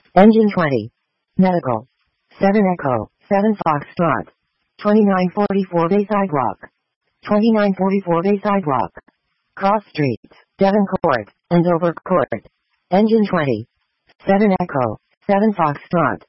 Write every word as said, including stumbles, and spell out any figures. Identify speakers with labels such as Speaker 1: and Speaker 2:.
Speaker 1: Engine twenty. Medical. seven Echo, seven Foxtrot. twenty-nine forty-four Bay Sidewalk. twenty-nine forty-four Bay Sidewalk. Cross Street, Devon Court, and Dover Court. Engine twenty. seven Echo, seven Foxtrot.